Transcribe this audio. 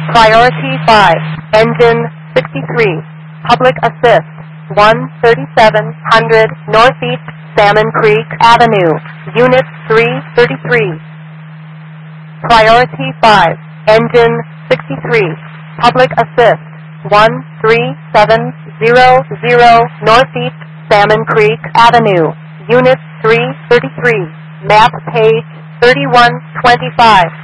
Priority 5, Engine 63, Public Assist, 13700 Northeast Salmon Creek Avenue, Unit 333. Priority 5, Engine 63, Public Assist, 13700 Northeast Salmon Creek Avenue, Unit 333, map page 3125.